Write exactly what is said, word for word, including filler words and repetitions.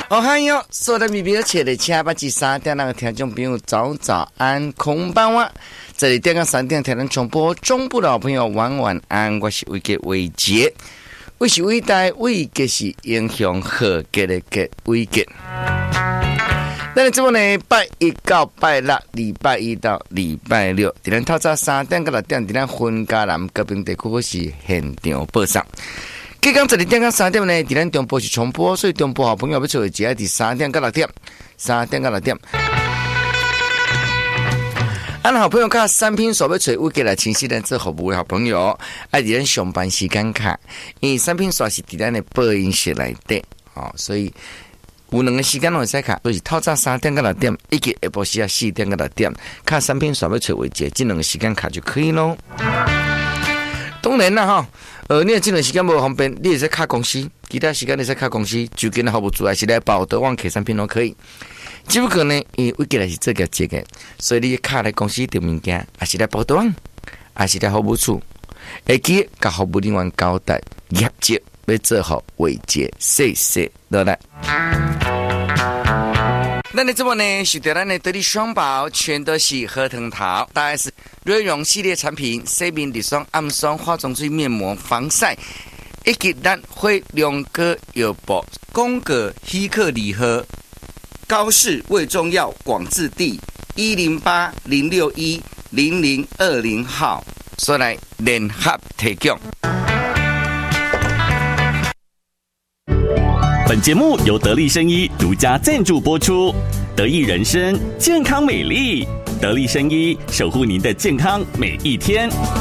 哦嗨哟，所有的米米切的七八七三点那个听众朋友早早安，空班哇！这里电个三点台能重播中部的好朋友晚晚安，我是伟杰伟杰，伟是伟大，伟杰是英雄和杰的杰伟杰。那你这么呢？拜一到拜六，礼拜一到礼拜六，今天透早三点到六点，今天分家南高屏地区是现场播送。今天这里点到三点呢，今天中播是重播，所以中播好朋友要做的只在三点到六点，三点到六点。俺好朋友看三拼所要找我给了清晰的做服务的好朋友，爱伫咱上班时间卡，因为三拼所是伫咱的播音室内底，哦，所以。有两个时间拢会使看，就是透早三點到六點，以及下晡時啊四點到六點，看三篇耍要找位置，這兩個時間卡就可以咯。當然啦，哈，呃，你這兩個時間無方便，你也是卡公司，其他時間你是卡公司，就跟服務處還是來報德旺K三篇都可以。只不過呢，因為我記得是這個這個，所以你卡來公司訂物件，還是來報德旺，還是來服務處，會記甲服務人員交代業績。要做好偉傑，謝謝，落來。那你這麼呢？是對咱的得力雙寶，全都是核桃桃，大概是瑞容系列產品，洗面乳霜、暗霜、化妝水、面膜、防曬，以及咱會兩個藥包，宮格希克禮盒，高市胃中藥廣治地一零八零六一零零二零號，所來聯合提供。 本节目由得力生医独家赞助播出，得益人生健康美丽，得力生医守护您的健康每一天。